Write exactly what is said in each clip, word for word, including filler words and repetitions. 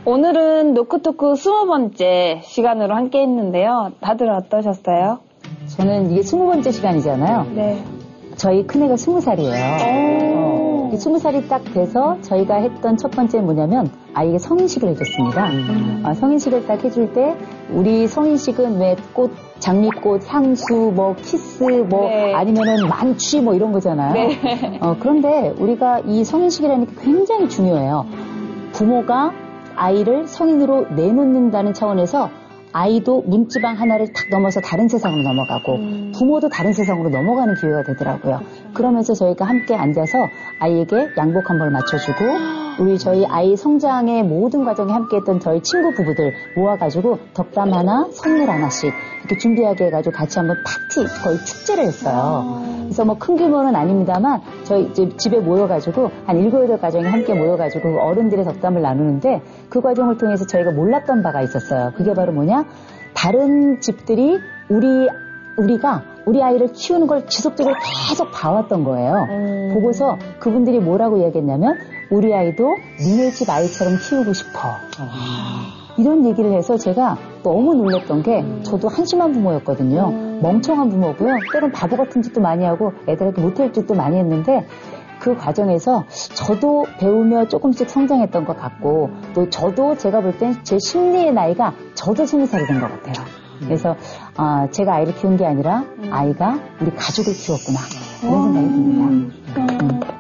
오늘은 노크토크 스무 번째 시간으로 함께 했는데요. 다들 어떠셨어요? 저는 이게 스무 번째 시간이잖아요. 네. 저희 큰애가 스무 살이에요. 어, 스무 살이 딱 돼서 저희가 했던 첫 번째 뭐냐면 아이에게 성인식을 해줬습니다. 음. 어, 성인식을 딱 해줄 때 우리 성인식은 왜 꽃, 장미꽃, 향수, 뭐 키스, 뭐 네. 아니면은 만취 뭐 이런 거잖아요. 네. 어, 그런데 우리가 이 성인식이라는 게 굉장히 중요해요. 부모가 아이를 성인으로 내놓는다는 차원에서 아이도 문지방 하나를 탁 넘어서 다른 세상으로 넘어가고 음. 부모도 다른 세상으로 넘어가는 기회가 되더라고요. 그러면서 저희가 함께 앉아서 아이에게 양복 한 벌 맞춰주고 우리 저희 아이 성장의 모든 과정에 함께했던 저희 친구 부부들 모아가지고 덕담 하나, 선물 하나씩 이렇게 준비하게 해가지고 같이 한번 파티, 거의 축제를 했어요. 그래서 뭐 큰 규모는 아닙니다만 저희 이제 집에 모여가지고 한 일곱, 여덟 가정이 함께 모여가지고 어른들의 덕담을 나누는데 그 과정을 통해서 저희가 몰랐던 바가 있었어요. 그게 바로 뭐냐? 다른 집들이 우리 우리가 우리 아이를 키우는 걸 지속적으로 계속 봐왔던 거예요. 음. 보고서 그분들이 뭐라고 이야기했냐면 우리 아이도 니네 집 아이처럼 키우고 싶어. 아. 이런 얘기를 해서 제가 너무 놀랐던 게 음. 저도 한심한 부모였거든요. 음. 멍청한 부모고요. 때론 바보 같은 짓도 많이 하고 애들한테 못할 짓도 많이 했는데 그 과정에서 저도 배우며 조금씩 성장했던 것 같고 또 저도 제가 볼 땐 제 심리의 나이가 저도 스무 살이 된 것 같아요. 그래서 어, 제가 아이를 키운 게 아니라 음. 아이가 우리 가족을 키웠구나 이런 생각이 듭니다.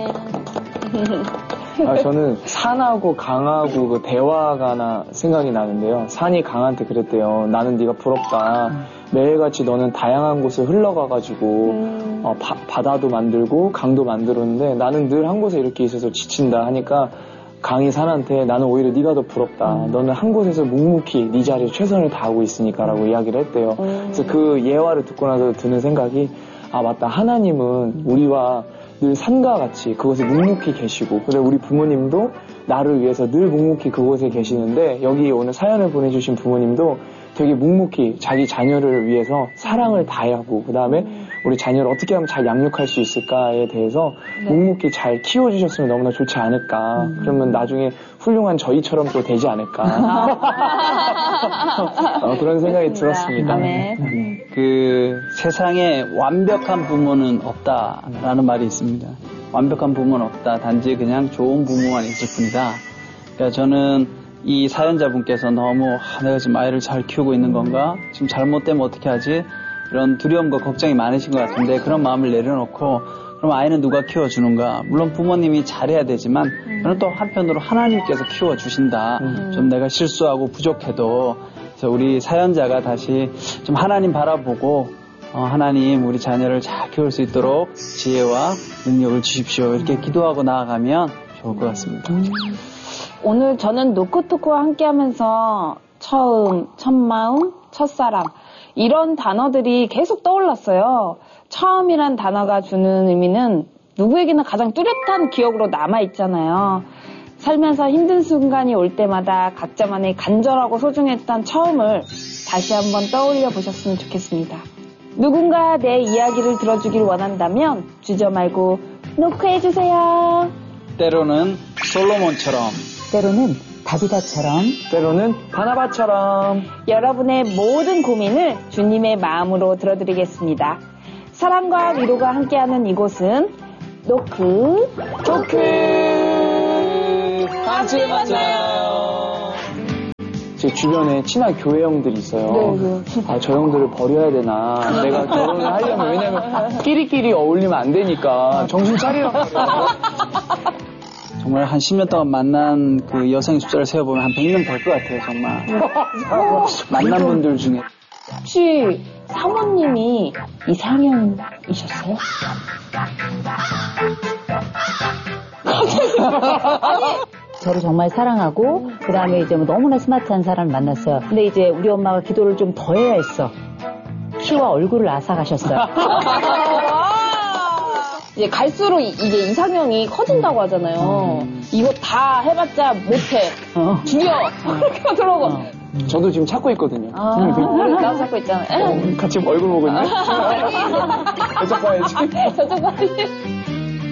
음. 아, 저는 산하고 강하고 그 대화가 나 생각이 나는데요. 산이 강한테 그랬대요. 나는 네가 부럽다. 매일같이 너는 다양한 곳을 흘러가가지고 음. 어, 바, 바다도 만들고 강도 만들었는데 나는 늘 한 곳에 이렇게 있어서 지친다 하니까 강이 산한테 나는 오히려 네가 더 부럽다. 음. 너는 한 곳에서 묵묵히 네 자리에 최선을 다하고 있으니까라고 이야기를 했대요. 음. 그래서 그 예화를 듣고 나서 드는 생각이 아 맞다. 하나님은 우리와 늘 산과 같이 그곳에 묵묵히 계시고 그리고 우리 부모님도 나를 위해서 늘 묵묵히 그곳에 계시는데 여기 오늘 사연을 보내주신 부모님도 되게 묵묵히 자기 자녀를 위해서 사랑을 다하고 그 다음에 우리 자녀를 어떻게 하면 잘 양육할 수 있을까에 대해서 네. 묵묵히 잘 키워주셨으면 너무나 좋지 않을까. 음. 그러면 나중에 훌륭한 저희처럼 또 되지 않을까. 어, 그런 생각이 들었습니다. 네. 그 세상에 완벽한 부모는 없다라는 말이 있습니다. 완벽한 부모는 없다. 단지 그냥 좋은 부모만 있을 뿐이다. 그러니까 저는 이 사연자분께서 너무 아, 내가 지금 아이를 잘 키우고 있는 건가? 지금 잘못되면 어떻게 하지? 이런 두려움과 걱정이 많으신 것 같은데 그런 마음을 내려놓고 그럼 아이는 누가 키워주는가? 물론 부모님이 잘해야 되지만 음. 저는 또 한편으로 하나님께서 키워주신다. 음. 좀 내가 실수하고 부족해도 그래서 우리 사연자가 다시 좀 하나님 바라보고 어, 하나님 우리 자녀를 잘 키울 수 있도록 지혜와 능력을 주십시오. 이렇게 기도하고 나아가면 좋을 것 같습니다. 음. 오늘 저는 노크토크와 함께하면서 처음, 첫마음, 첫사랑 이런 단어들이 계속 떠올랐어요. 처음이란 단어가 주는 의미는 누구에게나 가장 뚜렷한 기억으로 남아있잖아요. 살면서 힘든 순간이 올 때마다 각자만의 간절하고 소중했던 처음을 다시 한번 떠올려 보셨으면 좋겠습니다. 누군가 내 이야기를 들어주길 원한다면 주저 말고 노크해주세요. 때로는 솔로몬처럼 때로는 다비다처럼 때로는 바나바처럼 여러분의 모든 고민을 주님의 마음으로 들어드리겠습니다. 사랑과 위로가 함께하는 이곳은 노크 토크 다음 주에 만나요. 제 주변에 친한 교회 형들이 있어요. 네, 네. 아, 저 형들을 버려야 되나. 내가 결혼을 하려면 왜냐면 끼리끼리 어울리면 안 되니까 정신 차리라고. 정말 한 십 년 동안 만난 그 여성의 숫자를 세어보면 한 백 명 될 것 같아요, 정말. 만난 분들 중에. 혹시 사모님이 이상형이셨어요? 아니, 저를 정말 사랑하고 그 다음에 이제 뭐 너무나 스마트한 사람을 만났어요. 근데 이제 우리 엄마가 기도를 좀 더 해야 했어. 키와 얼굴을 앗아가셨어요. 이제 갈수록 이제 이상형이 커진다고 하잖아요. 음. 이거 다 해봤자 못해. 어. 죽여. 그렇게 하더라고. 어. 저도 지금 찾고 있거든요. 아, 나도 찾고 있잖아요. 어, 같이 얼굴 보고 있네. 저쪽 봐야지. 저쪽 봐야지.